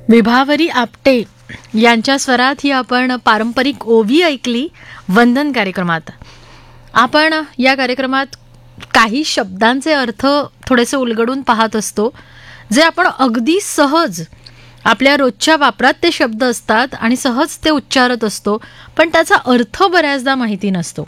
विभावरी आपटे यांच्या स्वरात ही आपण पारंपरिक ओवी ऐकली वंदन कार्यक्रमात. आपण या कार्यक्रमात काही शब्दांचे अर्थ थोडेसे उलगडून पाहत असतो, जे आपण अगदी सहज आपल्या रोजच्या वापरात ते शब्द असतात आणि सहज ते उच्चारत असतो, पण त्याचा अर्थ बऱ्याचदा माहिती नसतो.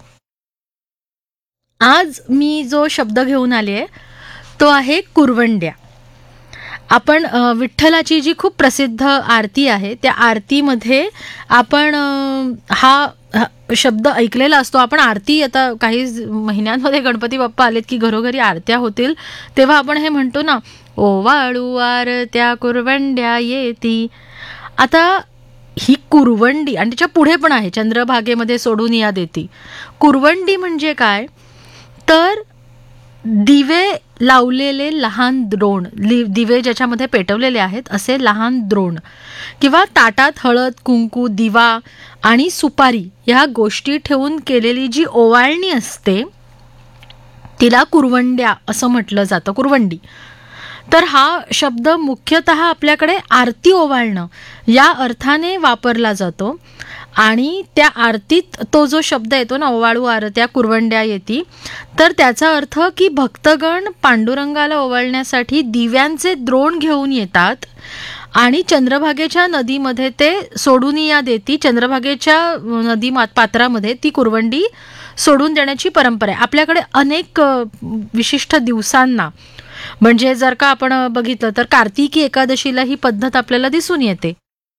आज मी जो शब्द घेऊन आले आहे तो आहे कुरवंड्या. आपण विठ्ठलाची जी खूप प्रसिद्ध आरती आहे त्या आरतीमध्ये आपण हा शब्द ऐकलेला असतो. आपण आरती आता काही महिन्यांमध्ये गणपती बाप्पा आलेत की घरोघरी आरत्या होतील तेव्हा आपण हे म्हणतो ना, ओवाळू आरत्या कुरवंड्या येती. आता ही कुरवंडी आणि त्याच्या पुढे पण आहे, चंद्रभागेमध्ये सोडून या देती. कुरवंडी म्हणजे काय तर दिवे लावलेले लहान द्रोण, दिवे ज्याच्यामध्ये पेटवलेले आहेत असे लहान द्रोण, किंवा ताटात हळद कुंकू दिवा आणि सुपारी ह्या गोष्टी ठेवून केलेली जी ओवाळणी असते तिला कुरवंड्या असं म्हटलं जातं, कुरवंडी. तर हा शब्द मुख्यतः आपल्याकडे आरती ओवाळणं या अर्थाने वापरला जातो. आणि त्या आरतीत तो जो शब्द येतो ना, ओवाळू आरत्या कुरवंड्या येती, तर त्याचा अर्थ की भक्तगण पांडुरंगाला ओवाळण्यासाठी दिव्यांचे द्रोण घेऊन येतात आणि चंद्रभागेच्या नदीमध्ये ते सोडून या देती. चंद्रभागेच्या नदी पात्रामध्ये ती कुरवंडी सोडून देण्याची परंपरा आहे आपल्याकडे. अनेक विशिष्ट दिवसांना, म्हणजे जर का आपण बघितलं तर कार्तिकी एकादशीला ही पद्धत आपल्याला दिसून येते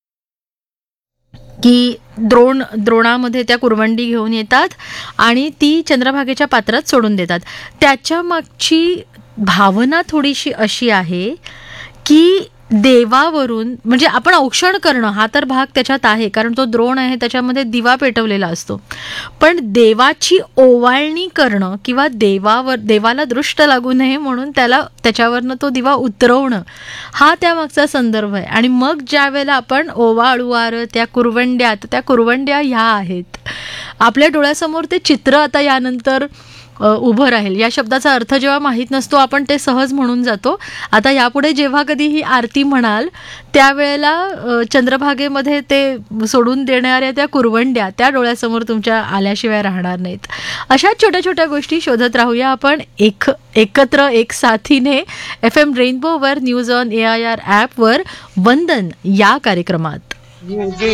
की द्रोणामध्ये त्या कुरवंडी घेऊन येतात आणि ती चंद्रभागेच्या पात्रात सोडून देतात. त्याच्या मागची भावना थोडीशी अशी आहे की देवावरून, म्हणजे आपण औक्षण करणं हा तर भाग त्याच्यात आहे, कारण तो द्रोण आहे त्याच्यामध्ये दिवा पेटवलेला असतो, पण देवाची ओवाळणी करणं किंवा देवाला दृष्ट लागू नये म्हणून त्याच्यावरनं तो दिवा उतरवणं हा त्यामागचा संदर्भ आहे. आणि मग ज्या वेळेला आपण ओवाळूवार त्या कुरवंड्या ह्या आहेत आपल्या डोळ्यासमोर, ते चित्र आता यानंतर उभं राहील. या शब्दाचा अर्थ जेव्हा माहीत नसतो आपण ते सहज म्हणून जातो. आता यापुढे जेव्हा कधी ही आरती म्हणाल त्यावेळेला चंद्रभागेमध्ये ते सोडून देणाऱ्या त्या कुरवंड्या त्या डोळ्यासमोर तुमच्या आल्याशिवाय राहणार नाहीत. अशा छोट्या छोट्या गोष्टी शोधत राहूया आपण एकत्र एक साथीने FM रेनबोवर, न्यूज ऑन AIR ॲपवर वंदन या कार्यक्रमात.